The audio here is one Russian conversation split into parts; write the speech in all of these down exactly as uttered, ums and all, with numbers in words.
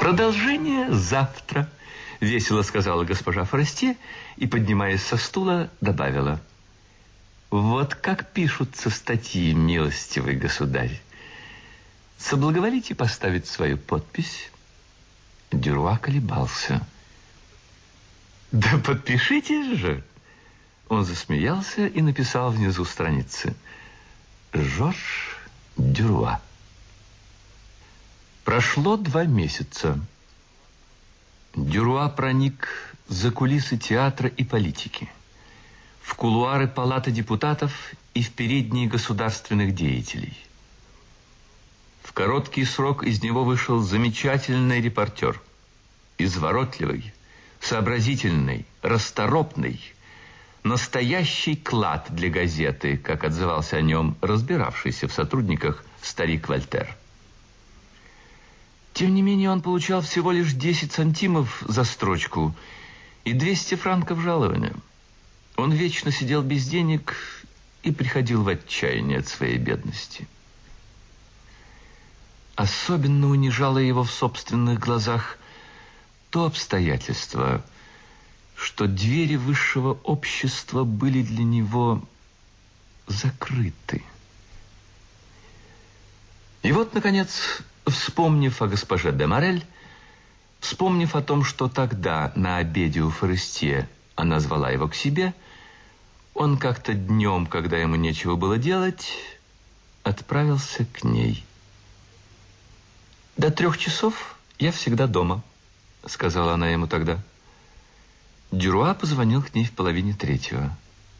Продолжение завтра, весело сказала госпожа Форестье и, поднимаясь со стула, добавила: вот как пишутся статьи, милостивый государь. Соблаговолите поставить свою подпись. Дюруа колебался. Да подпишите же. Он засмеялся и написал внизу страницы: Жорж Дюруа. Прошло два месяца. Дюруа проник за кулисы театра и политики, в кулуары палаты депутатов и в передние государственных деятелей. В короткий срок из него вышел замечательный репортер, изворотливый, сообразительный, расторопный, настоящий клад для газеты, как отзывался о нем разбиравшийся в сотрудниках старик Вольтер. Тем не менее, он получал всего лишь десять сантимов за строчку и двести франков жалования. Он вечно сидел без денег и приходил в отчаяние от своей бедности. Особенно унижало его в собственных глазах то обстоятельство, что двери высшего общества были для него закрыты. И вот, наконец, вспомнив о госпоже де Морель, вспомнив о том, что тогда на обеде у Форестье она звала его к себе, он как-то днем, когда ему нечего было делать, отправился к ней. «До трех часов я всегда дома», — сказала она ему тогда. Дюруа позвонил к ней в половине третьего.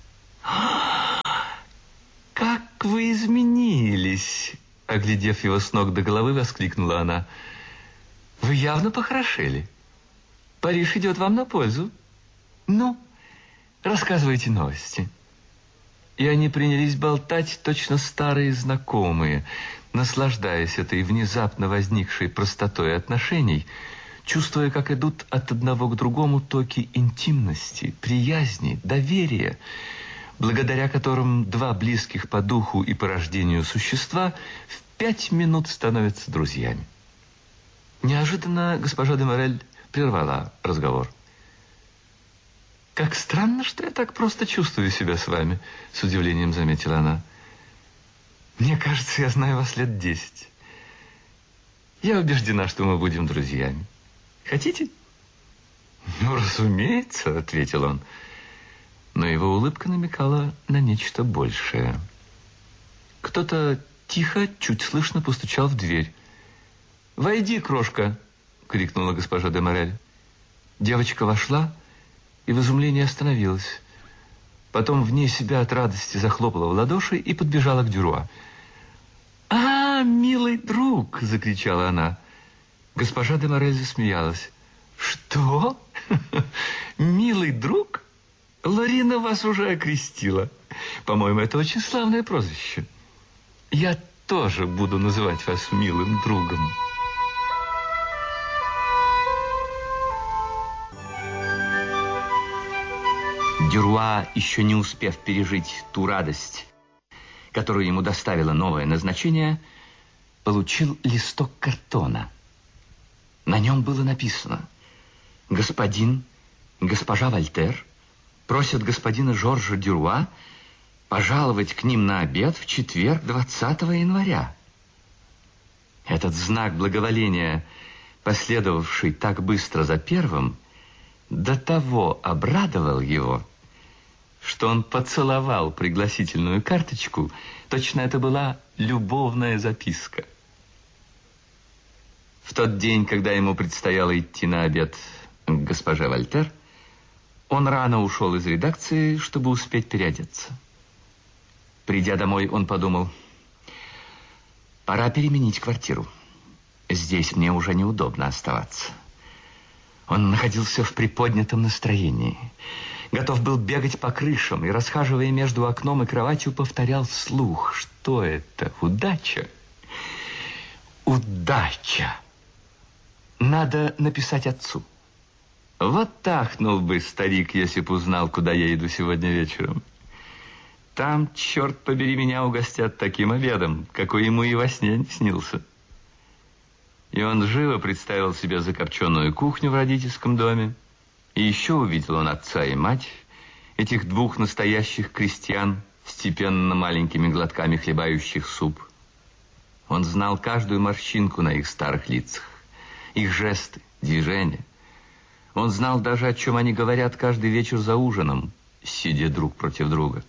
«Как вы изменились!» Оглядев его с ног до головы, воскликнула она. «Вы явно похорошели. Париж идет вам на пользу. Ну, рассказывайте новости». И они принялись болтать, точно старые знакомые, наслаждаясь этой внезапно возникшей простотой отношений, чувствуя, как идут от одного к другому токи интимности, приязни, доверия, благодаря которым два близких по духу и по рождению существа в пять минут становятся друзьями. Неожиданно госпожа де Морель прервала разговор. «Как странно, что я так просто чувствую себя с вами», — с удивлением заметила она. «Мне кажется, я знаю вас лет десять. Я убеждена, что мы будем друзьями. Хотите?» «Ну, разумеется», — ответил он. Но его улыбка намекала на нечто большее. Кто-то тихо, чуть слышно постучал в дверь. «Войди, крошка!» — крикнула госпожа де Морель. Девочка вошла и в изумлении остановилась. Потом вне себя от радости захлопала в ладоши и подбежала к Дюруа. «А, милый друг!» — закричала она. Госпожа де Морель засмеялась. «Что? Милый друг? Лорина вас уже окрестила. По-моему, это очень славное прозвище. Я тоже буду называть вас милым другом». Дюруа, еще не успев пережить ту радость, которую ему доставило новое назначение, получил листок картона. На нем было написано: «Господин, госпожа Вольтер просят господина Жоржа Дюруа пожаловать к ним на обед в четверг, двадцатого января». Этот знак благоволения, последовавший так быстро за первым, до того обрадовал его, что он поцеловал пригласительную карточку, точно это была любовная записка. В тот день, когда ему предстояло идти на обед к госпоже Вольтер, он рано ушел из редакции, чтобы успеть переодеться. Придя домой, он подумал: пора переменить квартиру. Здесь мне уже неудобно оставаться. Он находился в приподнятом настроении, готов был бегать по крышам и, расхаживая между окном и кроватью, повторял вслух: что это? Удача? Удача! Надо написать отцу. Вот ахнул бы старик, если б узнал, куда я иду сегодня вечером. Там, черт побери, меня угостят таким обедом, какой ему и во сне не снился. И он живо представил себе закопченную кухню в родительском доме. И еще увидел он отца и мать, этих двух настоящих крестьян, степенно маленькими глотками хлебающих суп. Он знал каждую морщинку на их старых лицах, их жесты, движения. Он знал даже, о чем они говорят каждый вечер за ужином, сидя друг против друга.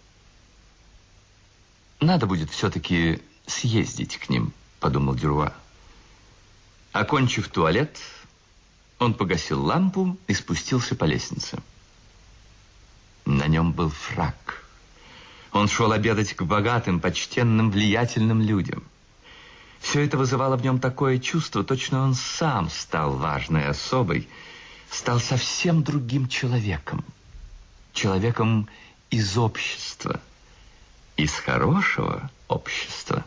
«Надо будет все-таки съездить к ним», — подумал Дюруа. Окончив туалет, он погасил лампу и спустился по лестнице. На нем был фрак. Он шел обедать к богатым, почтенным, влиятельным людям. Все это вызывало в нем такое чувство, точно он сам стал важной особой, стал совсем другим человеком. Человеком из общества, из хорошего общества.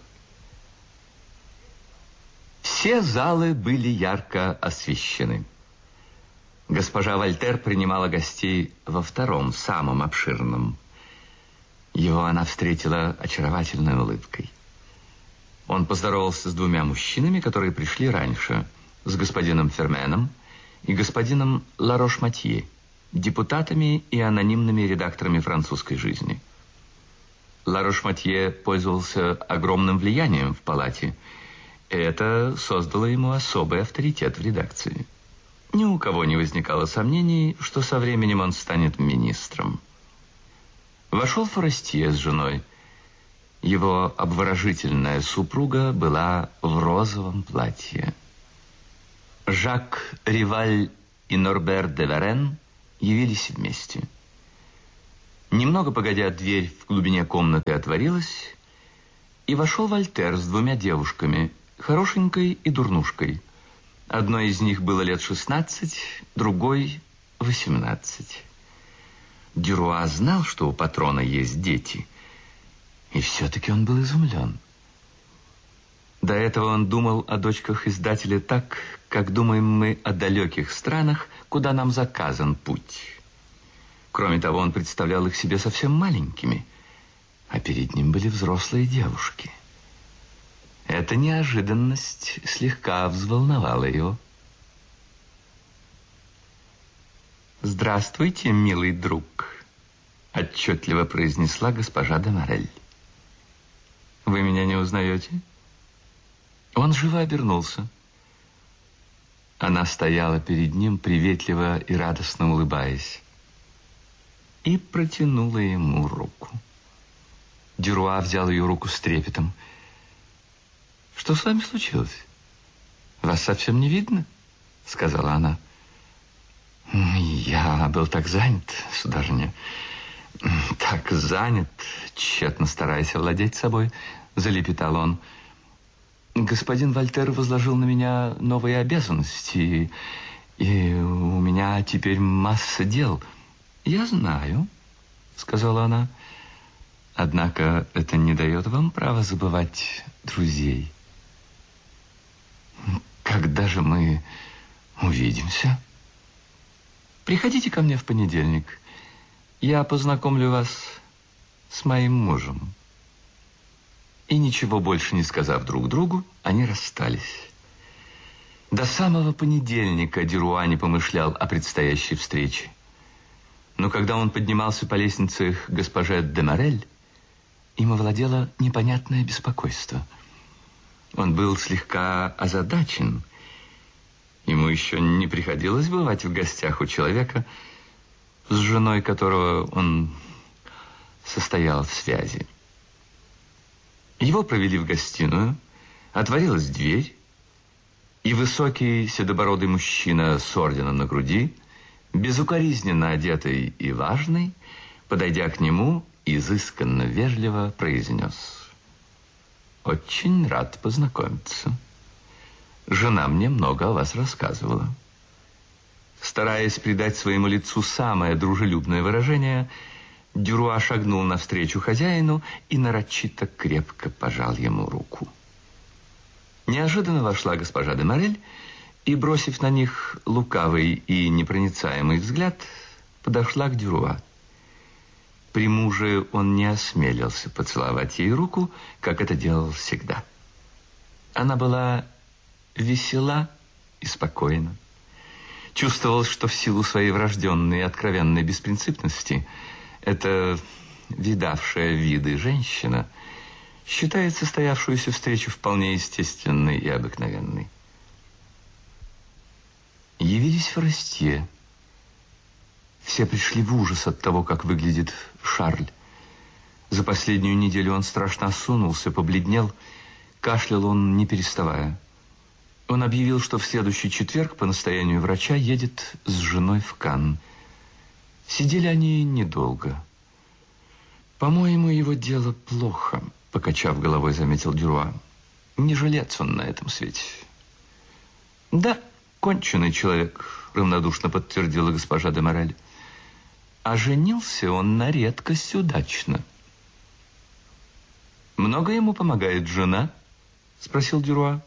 Все залы были ярко освещены. Госпожа Вольтер принимала гостей во втором, самом обширном. Его она встретила очаровательной улыбкой. Он поздоровался с двумя мужчинами, которые пришли раньше, с господином Ферменом и господином Ларош-Матье, депутатами и анонимными редакторами французской жизни. Ларош-Матье пользовался огромным влиянием в палате, и это создало ему особый авторитет в редакции. Ни у кого не возникало сомнений, что со временем он станет министром. Вошел Форестье с женой. Его обворожительная супруга была в розовом платье. Жак Риваль и Норбер де Варен явились вместе. Немного погодя, дверь в глубине комнаты отворилась, и вошел Вольтер с двумя девушками, хорошенькой и дурнушкой. Одной из них было лет шестнадцать, другой — восемнадцать. Дюруа знал, что у патрона есть дети, и все-таки он был изумлен. До этого он думал о дочках издателя так, как думаем мы о далеких странах, куда нам заказан путь. Кроме того, он представлял их себе совсем маленькими, а перед ним были взрослые девушки. Эта неожиданность слегка взволновала его. «Здравствуйте, милый друг», — отчетливо произнесла госпожа де Морель. «Вы меня не узнаете?» Он живо обернулся. Она стояла перед ним, приветливо и радостно улыбаясь, и протянула ему руку. Дюруа взял ее руку с трепетом. «Что с вами случилось? Вас совсем не видно?» — сказала она. «Я был так занят, сударыня, так занят», тщетно стараясь овладеть собой, залепетал он. «Господин Вольтер возложил на меня новые обязанности, и у меня теперь масса дел». «Я знаю», — сказала она, — «однако это не дает вам права забывать друзей». «Когда же мы увидимся?» «Приходите ко мне в понедельник. Я познакомлю вас с моим мужем». И ничего больше не сказав друг другу, они расстались. До самого понедельника Дюруа не помышлял о предстоящей встрече. Но когда он поднимался по лестнице к госпоже де Морель, им овладело непонятное беспокойство. Он был слегка озадачен. Ему еще не приходилось бывать в гостях у человека, с женой которого он состоял в связи. Его провели в гостиную, отворилась дверь, и высокий седобородый мужчина с орденом на груди, безукоризненно одетый и важный, подойдя к нему, изысканно вежливо произнес: «Очень рад познакомиться. Жена мне много о вас рассказывала». Стараясь придать своему лицу самое дружелюбное выражение, Дюруа шагнул навстречу хозяину и нарочито крепко пожал ему руку. Неожиданно вошла госпожа де Морель и, бросив на них лукавый и непроницаемый взгляд, подошла к Дюруа. При муже он не осмелился поцеловать ей руку, как это делал всегда. Она была весела и спокойна. Чувствовалось, что в силу своей врожденной и откровенной беспринципности эта видавшая виды женщина считает состоявшуюся встречу вполне естественной и обыкновенной. Явились Форестье. Все пришли в ужас от того, как выглядит Шарль. За последнюю неделю он страшно осунулся, побледнел, кашлял он не переставая. Он объявил, что в следующий четверг по настоянию врача едет с женой в Канн. Сидели они недолго. «По-моему, его дело плохо», — покачав головой, заметил Дюруа. «Не жилец он на этом свете». «Да, конченый человек», — равнодушно подтвердила госпожа де Морель. «А женился он на редкость удачно». «Много ему помогает жена?» — спросил Дюруа.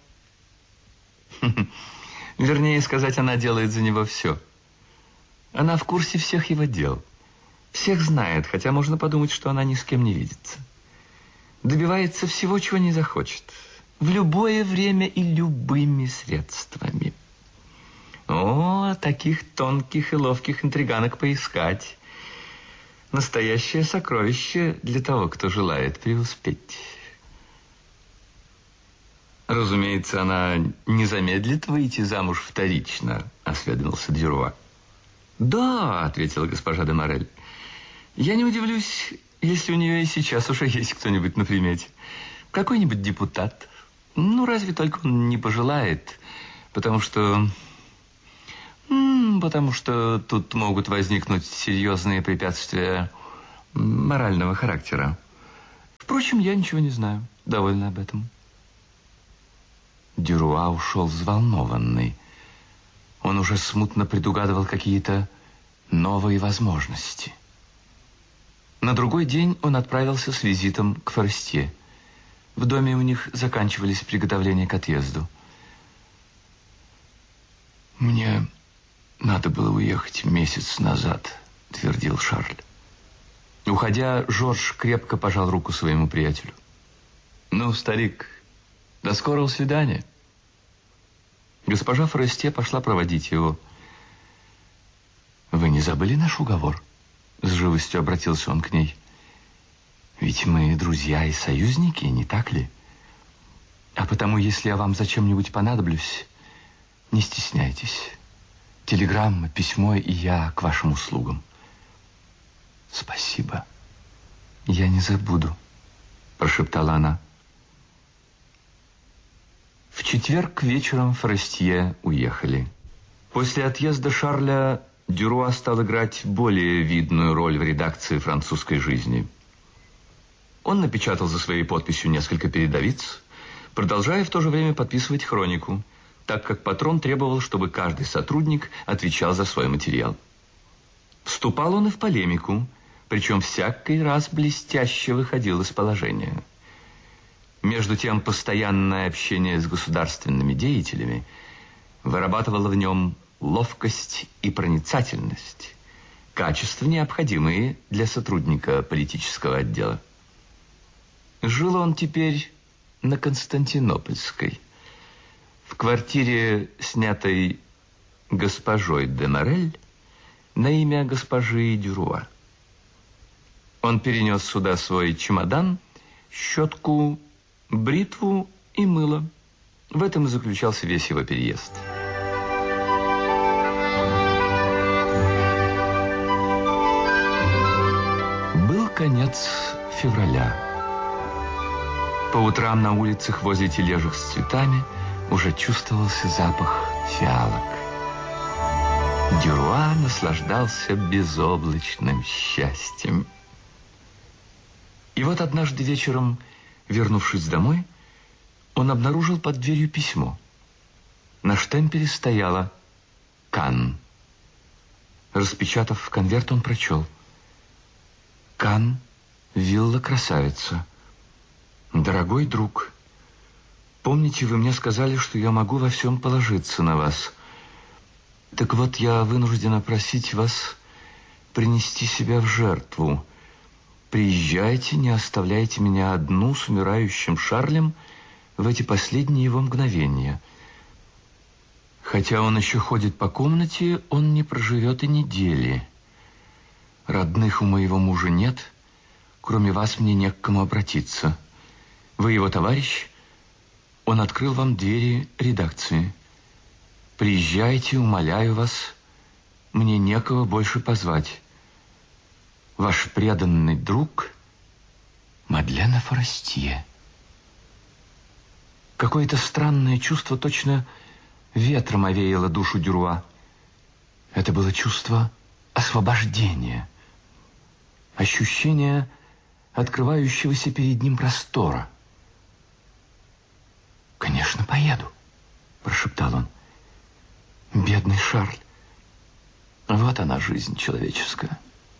Вернее сказать, она делает за него все. Она в курсе всех его дел. Всех знает, хотя можно подумать, что она ни с кем не видится. Добивается всего, чего не захочет. В любое время и любыми средствами. О, таких тонких и ловких интриганок поискать. Настоящее сокровище для того, кто желает преуспеть. «Разумеется, она не замедлит выйти замуж вторично», — осведомился Дюруа. «Да», — ответила госпожа де Морель. «Я не удивлюсь, если у нее и сейчас уже есть кто-нибудь на примете. Какой-нибудь депутат. Ну, разве только он не пожелает, потому что... Потому что тут могут возникнуть серьезные препятствия морального характера. Впрочем, я ничего не знаю. Довольна об этом». Дюруа ушел взволнованный. Он уже смутно предугадывал какие-то новые возможности. На другой день он отправился с визитом к Форестье. В доме у них заканчивались приготовления к отъезду. «Мне надо было уехать месяц назад», — твердил Шарль. Уходя, Жорж крепко пожал руку своему приятелю. «Ну, старик, до скорого свидания». Госпожа Форестье пошла проводить его. «Вы не забыли наш уговор?» С живостью обратился он к ней. «Ведь мы друзья и союзники, не так ли? А потому, если я вам зачем-нибудь понадоблюсь, не стесняйтесь. Телеграмма, письмо, и я к вашим услугам». «Спасибо. Я не забуду», — прошептала она. В четверг вечером Форестье уехали. После отъезда Шарля Дюруа стал играть более видную роль в редакции французской жизни. Он напечатал за своей подписью несколько передовиц, продолжая в то же время подписывать хронику, так как патрон требовал, чтобы каждый сотрудник отвечал за свой материал. Вступал он и в полемику, причем всякий раз блестяще выходил из положения. Между тем, постоянное общение с государственными деятелями вырабатывало в нем ловкость и проницательность, качества, необходимые для сотрудника политического отдела. Жил он теперь на Константинопольской, в квартире, снятой госпожой де Морель на имя госпожи Дюруа. Он перенес сюда свой чемодан, щетку, бритву и мыло. В этом и заключался весь его переезд. Был конец февраля. По утрам на улицах возле тележек с цветами уже чувствовался запах фиалок. Дюруа наслаждался безоблачным счастьем. И вот однажды вечером, вернувшись домой, он обнаружил под дверью письмо. На штемпеле стояло «Канн». Распечатав конверт, он прочел: «Канн, вилла Красавица. Дорогой друг, помните, вы мне сказали, что я могу во всем положиться на вас. Так вот, я вынуждена просить вас принести себя в жертву. Приезжайте, не оставляйте меня одну с умирающим Шарлем в эти последние его мгновения. Хотя он еще ходит по комнате, он не проживет и недели. Родных у моего мужа нет, кроме вас мне не к кому обратиться. Вы его товарищ, он открыл вам двери редакции. Приезжайте, умоляю вас, мне некого больше позвать. Ваш преданный друг Мадлена Форестье. Какое-то странное чувство точно ветром овеяло душу Дюруа. Это было чувство освобождения, ощущение открывающегося перед ним простора. «Конечно, поеду», — прошептал он. «Бедный Шарль. Вот она, жизнь человеческая».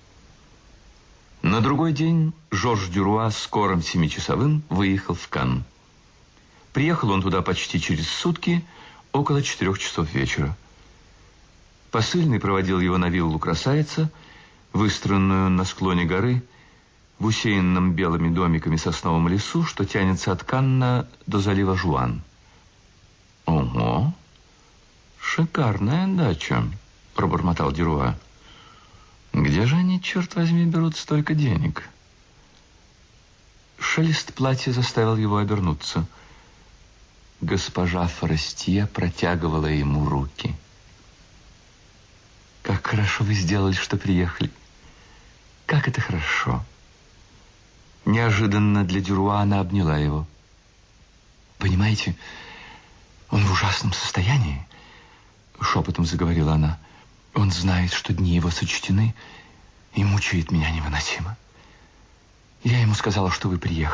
На другой день Жорж Дюруа скорым семичасовым выехал в Канн. Приехал он туда почти через сутки, около четырех часов вечера. Посыльный проводил его на виллу «Красавица», выстроенную на склоне горы, в усеянном белыми домиками сосновом лесу, что тянется от Канна до залива Жуан. «Ого, шикарная дача», — пробормотал Дюруа. «Где же они, черт возьми, берут столько денег?» Шелест платья заставил его обернуться. Госпожа Форестье протягивала ему руки. «Как хорошо вы сделали, что приехали. Как это хорошо!» Неожиданно для Дюруа она обняла его. «Понимаете, он в ужасном состоянии», — шепотом заговорила она. «Он знает, что дни его сочтены, и мучает меня невыносимо. Я ему сказала, что вы приехали.